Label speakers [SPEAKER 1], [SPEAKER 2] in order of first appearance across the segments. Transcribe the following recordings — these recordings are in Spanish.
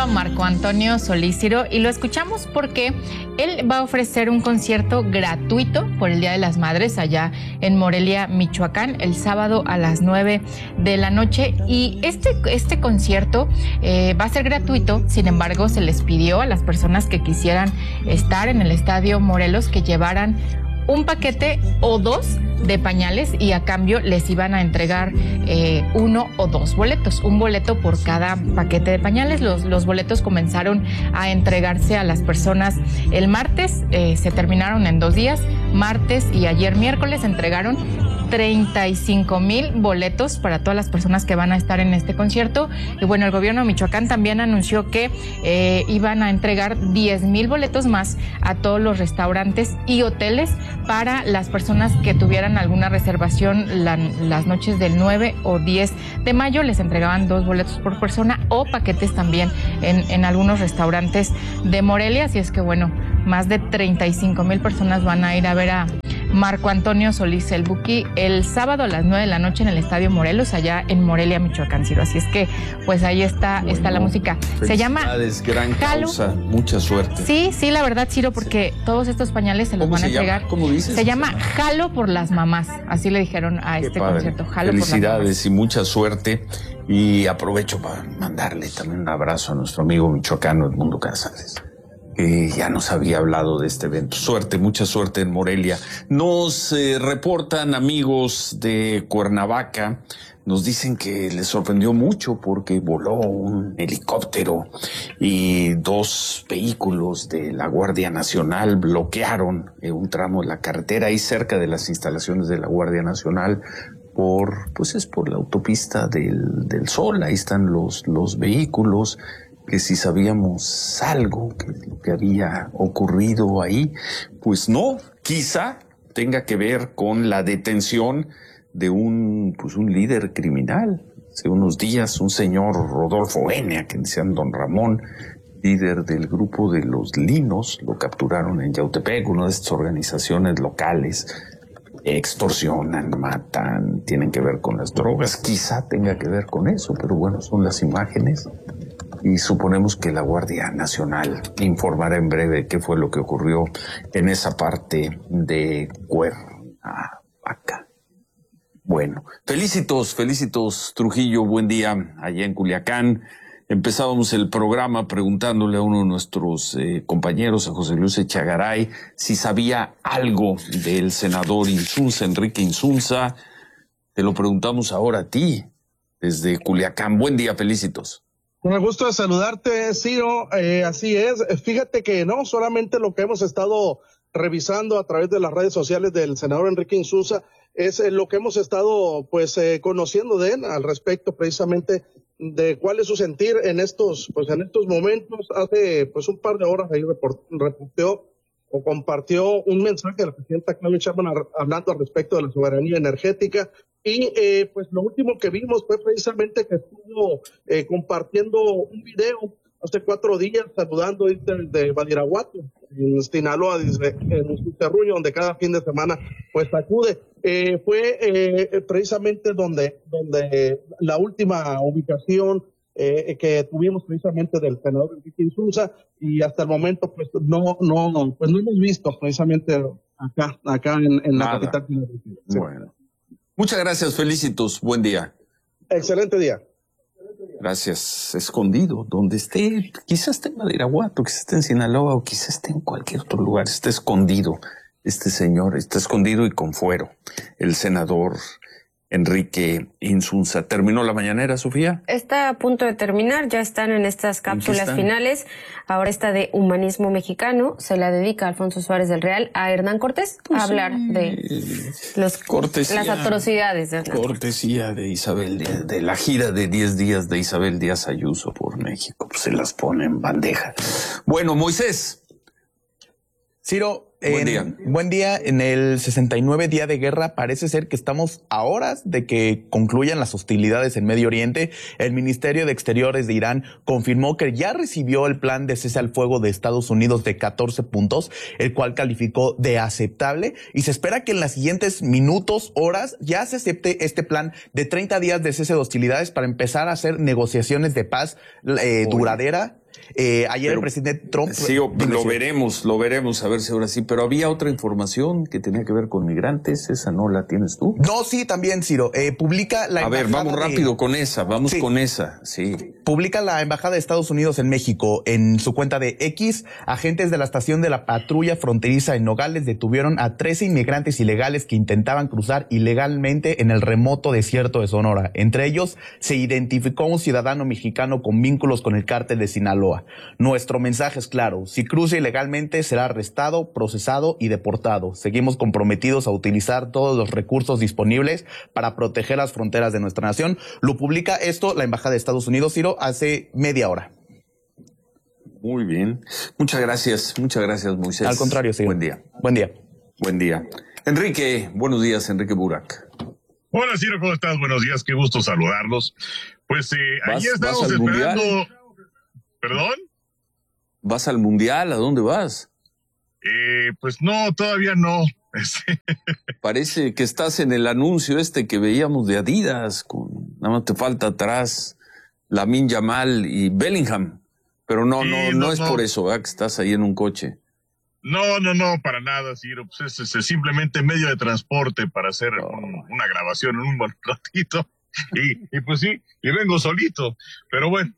[SPEAKER 1] a Marco Antonio Solís, Ciro, y lo escuchamos porque él va a ofrecer un concierto gratuito por el Día de las Madres allá en Morelia, Michoacán, el sábado a las 9 de la noche. Y este concierto va a ser gratuito. Sin embargo, se les pidió a las personas que quisieran estar en el Estadio Morelos que llevaran un paquete o dos de pañales, y a cambio les iban a entregar 1 o 2 boletos, un boleto por cada paquete de pañales. Los boletos comenzaron a entregarse a las personas el martes, se terminaron en 2 días, martes y ayer miércoles entregaron 35,000 boletos para todas las personas que van a estar en este concierto. Y bueno, el gobierno de Michoacán también anunció que iban a entregar 10,000 boletos más a todos los restaurantes y hoteles para las personas que tuvieran alguna reservación las noches del 9 o 10 de mayo. Les entregaban 2 boletos por persona o paquetes también en algunos restaurantes de Morelia. Así es que bueno, más de 35,000 personas van a ir a ver a Marco Antonio Solís, el Buki, el sábado a las 9 de la noche en el Estadio Morelos, allá en Morelia, Michoacán, Ciro. Así es que, pues ahí está, bueno, está la música. Se llama
[SPEAKER 2] gran
[SPEAKER 1] Jalo.
[SPEAKER 2] Causa, mucha suerte.
[SPEAKER 1] Sí, la verdad, Ciro, porque todos estos pañales se los van a entregar.
[SPEAKER 2] ¿Cómo dices?
[SPEAKER 1] Se llama Jalo por las mamás, así le dijeron a este concierto. Jalo
[SPEAKER 2] Felicidades
[SPEAKER 1] por las mamás.
[SPEAKER 2] Y mucha suerte. Y aprovecho para mandarle también un abrazo a nuestro amigo michoacano Edmundo Casares, que ya nos había hablado de este evento. Suerte, mucha suerte en Morelia. Nos reportan amigos de Cuernavaca, nos dicen que les sorprendió mucho porque voló un helicóptero y 2 vehículos de la Guardia Nacional bloquearon un tramo de la carretera ahí cerca de las instalaciones de la Guardia Nacional por la autopista del Sol. Ahí están los vehículos. Que si sabíamos algo que había ocurrido ahí, pues no, quizá tenga que ver con la detención de un líder criminal. Hace unos días un señor Rodolfo N., a quien decían Don Ramón, líder del grupo de los Linos, lo capturaron en Yautepec, una de estas organizaciones locales. Extorsionan, matan, tienen que ver con las drogas, quizá tenga que ver con eso, pero bueno, son las imágenes. Y suponemos que la Guardia Nacional informará en breve qué fue lo que ocurrió en esa parte de Cuernavaca. Bueno, felicitos Trujillo, buen día allá en Culiacán. Empezábamos el programa preguntándole a uno de nuestros compañeros, a José Luis Echegaray, si sabía algo del senador Insunza, Enrique Insunza. Te lo preguntamos ahora a ti, desde Culiacán. Buen día, felicitos.
[SPEAKER 3] Con el gusto de saludarte, Ciro. Así es. Fíjate que no solamente lo que hemos estado revisando a través de las redes sociales del senador Enrique Insunza es lo que hemos estado conociendo de él al respecto precisamente de cuál es su sentir en estos momentos. Hace un par de horas ahí reporteó o compartió un mensaje de la presidenta Claudia Sheinbaum hablando al respecto de la soberanía energética. Y lo último que vimos fue precisamente que estuvo compartiendo un video hace 4 días saludando de Badiraguato, en Sinaloa, en su terruño, donde cada fin de semana acude. Fue precisamente donde la última ubicación que tuvimos precisamente del senador Enrique Insunza, y hasta el momento no hemos visto precisamente acá en la capital. Sí.
[SPEAKER 2] Bueno. Muchas gracias, felicitos, buen día.
[SPEAKER 3] Excelente día.
[SPEAKER 2] Gracias. Escondido, donde esté, quizás esté en Badiraguato, quizás esté en Sinaloa o quizás esté en cualquier otro lugar, está escondido. Este señor está escondido y con fuero. El senador Enrique Insunza. ¿Terminó la mañanera, Sofía?
[SPEAKER 4] Está a punto de terminar, ya están en estas cápsulas finales. Ahora esta de Humanismo Mexicano se la dedica Alfonso Suárez del Real a Hernán Cortés a hablar de las atrocidades de Hernán.
[SPEAKER 2] Cortesía de Isabel, de la gira de 10 días de Isabel Díaz Ayuso por México. Pues se las pone en bandeja. Bueno, Moisés.
[SPEAKER 5] Ciro,
[SPEAKER 2] Buen día.
[SPEAKER 5] En el 69 día de guerra parece ser que estamos a horas de que concluyan las hostilidades en Medio Oriente. El Ministerio de Exteriores de Irán confirmó que ya recibió el plan de cese al fuego de Estados Unidos de 14 puntos, el cual calificó de aceptable, y se espera que en las siguientes minutos, horas, ya se acepte este plan de 30 días de cese de hostilidades para empezar a hacer negociaciones de paz duradera Ayer el presidente Trump...
[SPEAKER 2] Sí, lo veremos, a ver si ahora sí. Pero había otra información que tenía que ver con migrantes, ¿esa no la tienes tú?
[SPEAKER 5] No, sí, también, Ciro. Publica la
[SPEAKER 2] embajada... A ver, vamos rápido con esa, con esa, sí.
[SPEAKER 5] Publica la Embajada de Estados Unidos en México en su cuenta de X. Agentes de la estación de la patrulla fronteriza en Nogales detuvieron a 13 inmigrantes ilegales que intentaban cruzar ilegalmente en el remoto desierto de Sonora. Entre ellos se identificó un ciudadano mexicano con vínculos con el cártel de Sinaloa. Nuestro mensaje es claro: si cruza ilegalmente será arrestado, procesado y deportado. Seguimos comprometidos a utilizar todos los recursos disponibles para proteger las fronteras de nuestra nación. Lo publica esto la Embajada de Estados Unidos, Ciro, hace media hora.
[SPEAKER 2] Muy bien. Muchas gracias, Moisés.
[SPEAKER 5] Al contrario, sí.
[SPEAKER 2] Buen día. Buen día. Enrique, buenos días, Enrique Burak.
[SPEAKER 6] Hola, Ciro, ¿cómo estás? Buenos días, qué gusto saludarlos. Pues ahí estamos esperando...
[SPEAKER 2] Mundial?
[SPEAKER 6] ¿Perdón?
[SPEAKER 2] ¿Vas al Mundial? ¿A dónde vas?
[SPEAKER 6] Pues no, todavía no.
[SPEAKER 2] Parece que estás en el anuncio que veíamos de Adidas, nada más te falta atrás Lamine Yamal y Bellingham. Pero no es por eso, ¿verdad? Que estás ahí en un coche.
[SPEAKER 6] No, para nada, Ciro. Pues es simplemente medio de transporte para hacer una grabación en un buen ratito. Y pues sí, y vengo solito. Pero bueno,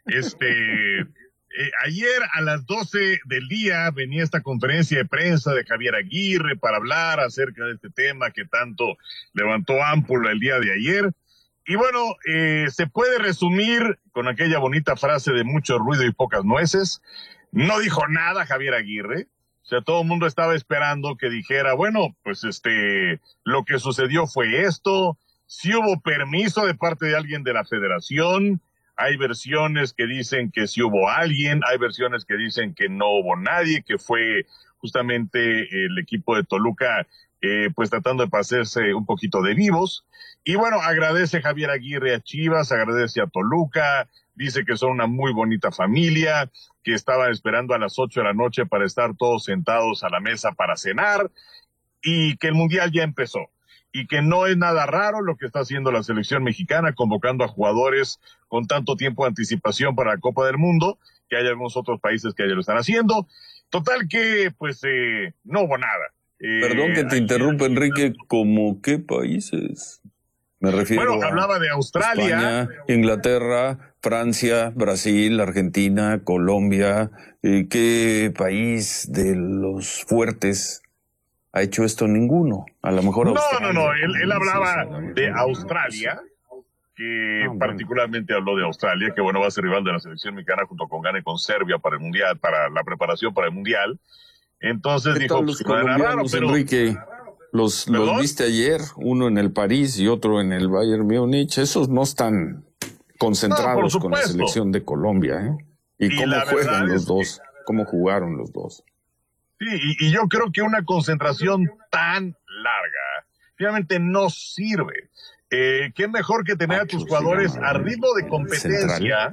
[SPEAKER 6] ayer a las 12 del día venía esta conferencia de prensa de Javier Aguirre para hablar acerca de este tema que tanto levantó ámpula el día de ayer. Y bueno, se puede resumir con aquella bonita frase de mucho ruido y pocas nueces. No dijo nada Javier Aguirre. O sea, todo el mundo estaba esperando que dijera, bueno, pues lo que sucedió fue esto. Sí hubo permiso de parte de alguien de la federación. Hay versiones que dicen que sí hubo alguien. Hay versiones que dicen que no hubo nadie, que fue justamente el equipo de Toluca, pues tratando de pasarse un poquito de vivos. Y bueno, agradece Javier Aguirre a Chivas, agradece a Toluca, dice que son una muy bonita familia, que estaban esperando a las 8 de la noche para estar todos sentados a la mesa para cenar, y que el Mundial ya empezó, y que no es nada raro lo que está haciendo la selección mexicana, convocando a jugadores con tanto tiempo de anticipación para la Copa del Mundo, que hay algunos otros países que ya lo están haciendo. Total que, pues, no hubo nada.
[SPEAKER 2] Perdón que te interrumpa, Enrique, ¿cómo qué países? Me refiero
[SPEAKER 6] bueno, hablaba de Australia,
[SPEAKER 2] España, Inglaterra, Francia, Brasil, Argentina, Colombia. ¿Qué país de los fuertes ha hecho esto? Ninguno. A lo mejor Australia.
[SPEAKER 6] No. Él hablaba de Australia, que particularmente habló de Australia, que bueno, va a ser rival de la selección mexicana junto con Ghana y con Serbia para el Mundial, para la preparación para el Mundial. Entonces dijo,
[SPEAKER 2] los
[SPEAKER 6] pues, no era raro, pero...
[SPEAKER 2] Enrique, los viste ayer, uno en el París y otro en el Bayern Múnich. Esos no están concentrados con la selección de Colombia, ¿eh? ¿Y cómo juegan los dos? ¿Cómo jugaron los dos?
[SPEAKER 6] Sí, y yo creo que una concentración tan larga finalmente no sirve. ¿Qué mejor que tener a tus jugadores a ritmo de competencia?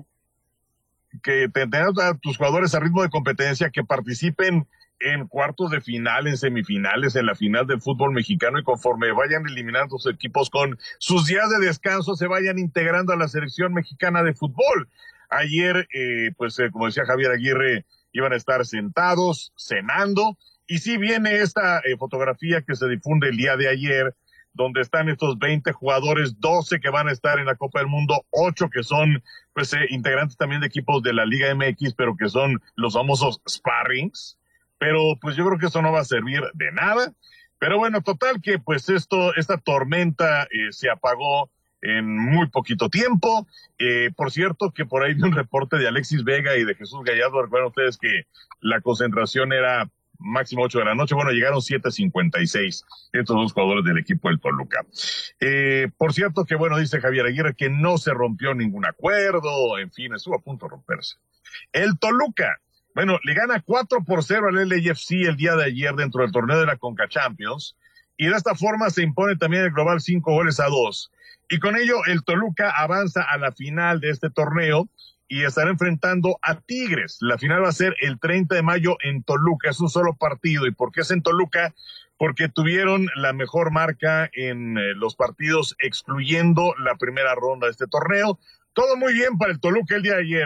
[SPEAKER 6] Que tener a tus jugadores a ritmo de competencia que participen en cuartos de final, en semifinales, en la final del fútbol mexicano, y conforme vayan eliminando sus equipos con sus días de descanso, se vayan integrando a la selección mexicana de fútbol. Ayer, como decía Javier Aguirre, iban a estar sentados, cenando, y sí viene esta fotografía que se difunde el día de ayer, donde están estos 20 jugadores, 12 que van a estar en la Copa del Mundo, 8 que son integrantes también de equipos de la Liga MX, pero que son los famosos sparrings. Pero pues yo creo que eso no va a servir de nada. Pero bueno, total que pues esta tormenta se apagó en muy poquito tiempo. Por cierto, que por ahí vi un reporte de Alexis Vega y de Jesús Gallardo. Recuerdan ustedes que la concentración era máximo 8 de la noche. Bueno, llegaron 7:56 estos dos jugadores del equipo del Toluca. Por cierto que, bueno, dice Javier Aguirre que no se rompió ningún acuerdo. En fin, estuvo a punto de romperse. El Toluca, bueno, le gana 4-0 al LAFC el día de ayer dentro del torneo de la Conca Champions, y de esta forma se impone también el global 5-2. Y con ello el Toluca avanza a la final de este torneo y estará enfrentando a Tigres. La final va a ser el 30 de mayo en Toluca, es un solo partido. ¿Y por qué es en Toluca? Porque tuvieron la mejor marca en los partidos, excluyendo la primera ronda de este torneo. Todo muy bien para el Toluca el día de ayer,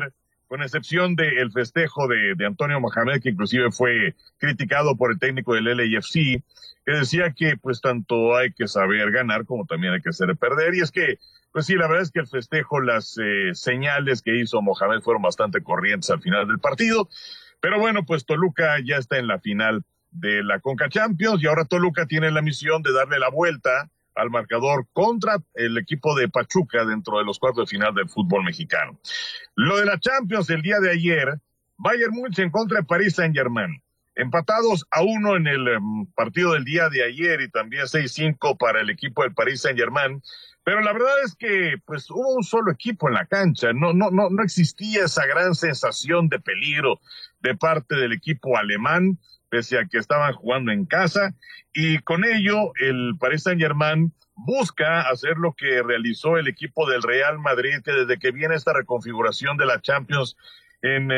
[SPEAKER 6] con excepción del festejo de Antonio Mohamed, que inclusive fue criticado por el técnico del LAFC, que decía que pues tanto hay que saber ganar como también hay que saber perder. Y es que, pues sí, la verdad es que el festejo, las señales que hizo Mohamed fueron bastante corrientes al final del partido. Pero bueno, pues Toluca ya está en la final de la Conca Champions y ahora Toluca tiene la misión de darle la vuelta al marcador contra el equipo de Pachuca dentro de los cuartos de final del fútbol mexicano. Lo de la Champions el día de ayer, Bayern Múnich en contra de Paris Saint-Germain. Empatados a 1 en el partido del día de ayer y también 6-5 para el equipo del Paris Saint-Germain. Pero la verdad es que pues hubo un solo equipo en la cancha. No existía esa gran sensación de peligro de parte del equipo alemán, pese a que estaban jugando en casa, y con ello el Paris Saint-Germain busca hacer lo que realizó el equipo del Real Madrid, que desde que viene esta reconfiguración de la Champions en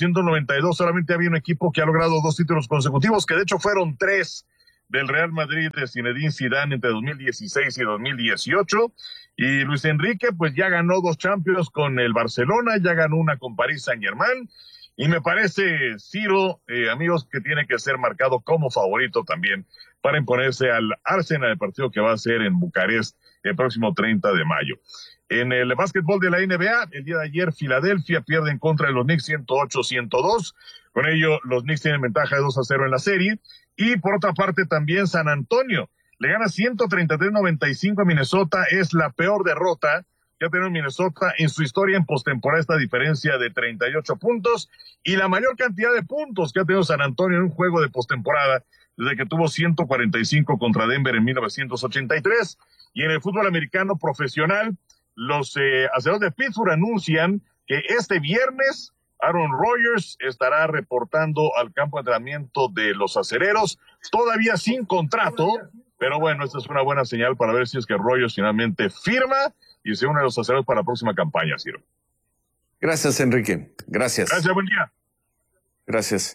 [SPEAKER 6] 1992 solamente había un equipo que ha logrado 2 títulos consecutivos, que de hecho fueron 3 del Real Madrid de Zinedine Zidane entre 2016 y 2018, y Luis Enrique pues ya ganó 2 Champions con el Barcelona, ya ganó una con Paris Saint-Germain. Y me parece, Ciro, amigos, que tiene que ser marcado como favorito también para imponerse al Arsenal, el partido que va a ser en Bucarest el próximo 30 de mayo. En el básquetbol de la NBA, el día de ayer, Filadelfia pierde en contra de los Knicks 108-102. Con ello, los Knicks tienen ventaja de 2-0 en la serie. Y por otra parte, también San Antonio le gana 133-95 a Minnesota. Es la peor derrota que ha tenido Minnesota en su historia en postemporada, esta diferencia de 38 puntos, y la mayor cantidad de puntos que ha tenido San Antonio en un juego de postemporada desde que tuvo 145 contra Denver en 1983. Y en el fútbol americano profesional, los Acereros de Pittsburgh anuncian que este viernes Aaron Rodgers estará reportando al campo de entrenamiento de los Acereros, todavía sin contrato, pero bueno, esta es una buena señal para ver si es que Rodgers finalmente firma y se une a los Acereros para la próxima campaña, Ciro.
[SPEAKER 2] Gracias, Enrique. Gracias.
[SPEAKER 6] Gracias, buen día.
[SPEAKER 2] Gracias.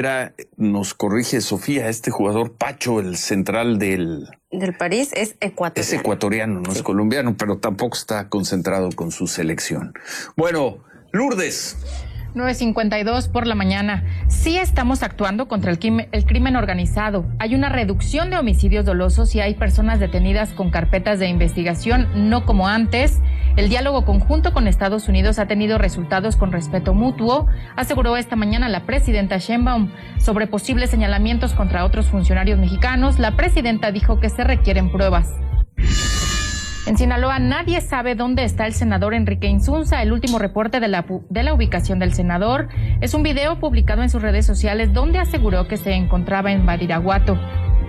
[SPEAKER 2] Nos corrige Sofía, este jugador Pacho, el central del
[SPEAKER 4] París, es ecuatoriano.
[SPEAKER 2] Es ecuatoriano, no es colombiano, pero tampoco está concentrado con su selección. Bueno, Lourdes.
[SPEAKER 1] 9:52 por la mañana. Sí estamos actuando contra el crimen organizado. Hay una reducción de homicidios dolosos y hay personas detenidas con carpetas de investigación, no como antes. El diálogo conjunto con Estados Unidos ha tenido resultados con respeto mutuo, aseguró esta mañana la presidenta Sheinbaum. Sobre posibles señalamientos contra otros funcionarios mexicanos, la presidenta dijo que se requieren pruebas. En Sinaloa nadie sabe dónde está el senador Enrique Insunza. El último reporte de la ubicación del senador es un video publicado en sus redes sociales donde aseguró que se encontraba en Badiraguato.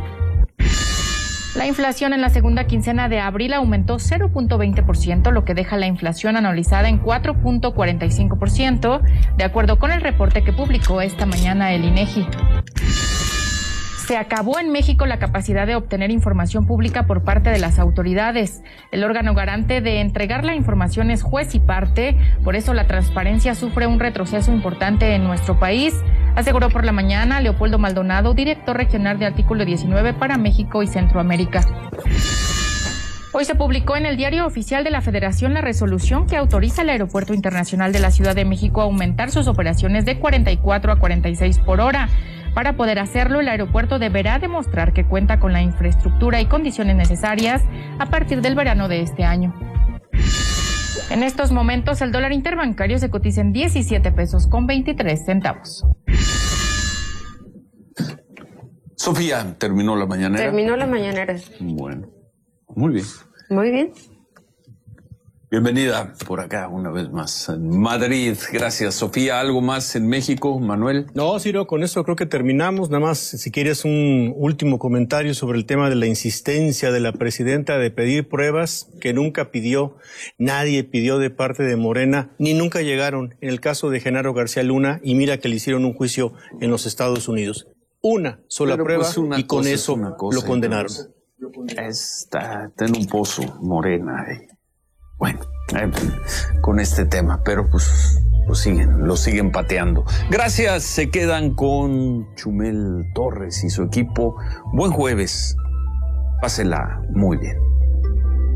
[SPEAKER 1] La inflación en la segunda quincena de abril aumentó 0.20%, lo que deja la inflación anualizada en 4.45%, de acuerdo con el reporte que publicó esta mañana el INEGI. Se acabó en México la capacidad de obtener información pública por parte de las autoridades. El órgano garante de entregar la información es juez y parte, por eso la transparencia sufre un retroceso importante en nuestro país, aseguró por la mañana Leopoldo Maldonado, director regional de Artículo 19 para México y Centroamérica. Hoy se publicó en el Diario Oficial de la Federación la resolución que autoriza al Aeropuerto Internacional de la Ciudad de México a aumentar sus operaciones de 44 a 46 por hora. Para poder hacerlo, el aeropuerto deberá demostrar que cuenta con la infraestructura y condiciones necesarias a partir del verano de este año. En estos momentos, el dólar interbancario se cotiza en 17 pesos con 23 centavos.
[SPEAKER 2] Sofía, ¿terminó la mañanera?
[SPEAKER 4] Terminó la mañanera.
[SPEAKER 2] Bueno, muy bien.
[SPEAKER 4] Muy bien.
[SPEAKER 2] Bienvenida por acá una vez más en Madrid. Gracias, Sofía. ¿Algo más en México, Manuel?
[SPEAKER 7] No, Ciro, con eso creo que terminamos. Nada más, si quieres, un último comentario sobre el tema de la insistencia de la presidenta de pedir pruebas que nunca pidió, nadie pidió de parte de Morena, ni nunca llegaron en el caso de Genaro García Luna, y mira que le hicieron un juicio en los Estados Unidos. Una sola prueba y con eso lo condenaron.
[SPEAKER 2] Está en un pozo, Morena. Bueno, con este tema, pero pues lo siguen pateando. Gracias, se quedan con Chumel Torres y su equipo. Buen jueves, pásela muy bien.